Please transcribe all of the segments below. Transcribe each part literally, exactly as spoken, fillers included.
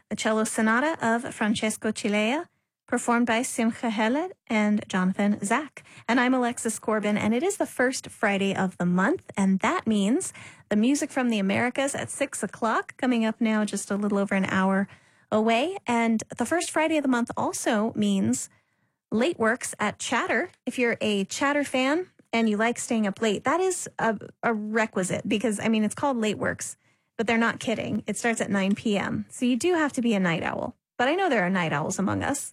the cello sonata of Francesco Cilea, performed by Simcha Heled and Jonathan Zach. And I'm Alexis Corbin, and it is the first Friday of the month, and that means the music from the Americas at six o'clock, coming up now just a little over an hour away. And the first Friday of the month also means late works at Chatter. If you're a Chatter fan and you like staying up late, that is a, a requisite because, I mean, it's called late works, but they're not kidding. It starts at nine p.m. So you do have to be a night owl. But I know there are night owls among us.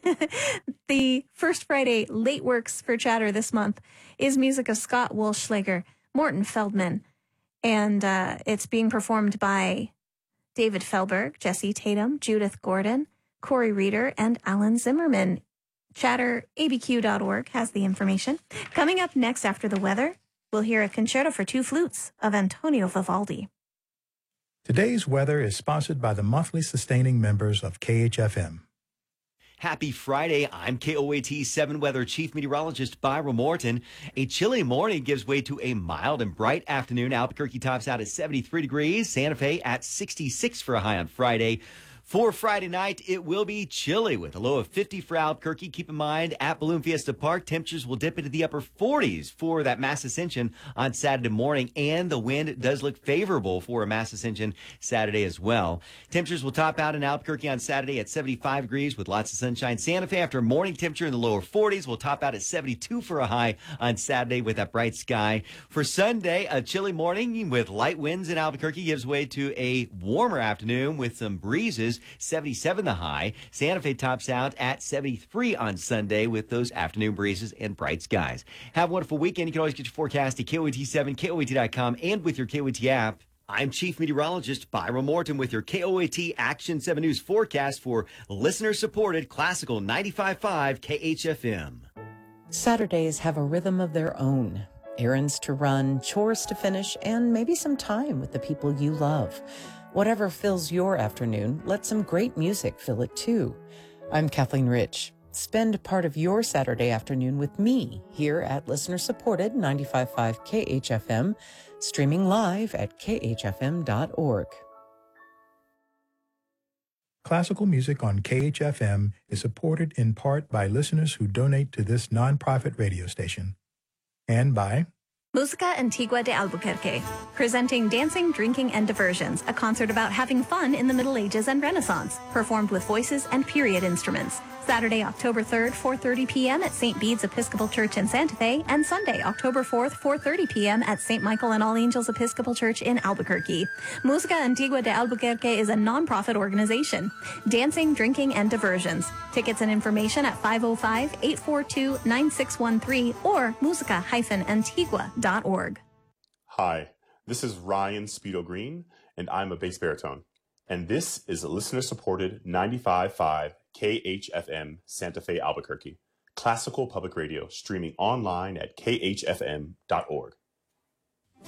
The first Friday late works for Chatter this month is music of Scott Wolschlager, Morton Feldman, and uh, it's being performed by David Felberg, Jesse Tatum, Judith Gordon, Corey Reeder, and Alan Zimmerman. Chatter A B Q dot org has the information. Coming up next after the weather, we'll hear a concerto for two flutes of Antonio Vivaldi. Today's weather is sponsored by the monthly sustaining members of K H F M. Happy Friday. I'm K O A T seven Weather Chief Meteorologist Byron Morton. A chilly morning gives way to a mild and bright afternoon. Albuquerque tops out at seventy-three degrees. Santa Fe at sixty-six for a high on Friday. For Friday night, it will be chilly with a low of fifty for Albuquerque. Keep in mind, at Balloon Fiesta Park, temperatures will dip into the upper forties for that Mass Ascension on Saturday morning, and the wind does look favorable for a Mass Ascension Saturday as well. Temperatures will top out in Albuquerque on Saturday at seventy-five degrees with lots of sunshine. Santa Fe, after a morning temperature in the lower forties, will top out at seventy-two for a high on Saturday with that bright sky. For Sunday, a chilly morning with light winds in Albuquerque gives way to a warmer afternoon with some breezes. seventy-seven the high. Santa Fe tops out at seventy-three on Sunday with those afternoon breezes and bright skies. Have a wonderful weekend. You can always get your forecast at K O A T seven, K O A T dot com, and with your K O A T app. I'm Chief Meteorologist Byron Morton with your K O A T Action seven News forecast for listener-supported Classical ninety-five point five K H F M. Saturdays have a rhythm of their own. Errands to run, chores to finish, and maybe some time with the people you love. Whatever fills your afternoon, let some great music fill it too. I'm Kathleen Rich. Spend part of your Saturday afternoon with me here at listener-supported ninety-five point five K H F M, streaming live at K H F M dot org. Classical music on K H F M is supported in part by listeners who donate to this nonprofit radio station, and by Música Antigua de Albuquerque, presenting Dancing, Drinking, and Diversions, a concert about having fun in the Middle Ages and Renaissance, performed with voices and period instruments. Saturday, October third, four thirty p.m. at Saint Bede's Episcopal Church in Santa Fe, and Sunday, October fourth, four thirty p.m. at Saint Michael and All Angels Episcopal Church in Albuquerque. Música Antigua de Albuquerque is a nonprofit organization. Dancing, Drinking, and Diversions. Tickets and information at five oh five, eight four two, nine six one three or musica dash antigua dot org. Hi, this is Ryan Speedo Green, and I'm a bass baritone. And this is a listener-supported ninety-five point five K H F M Santa Fe, Albuquerque, classical public radio, streaming online at K H F M dot org.